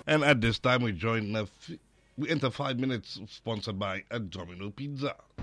And at this time, we enter 5 minutes sponsored by a Domino Pizza.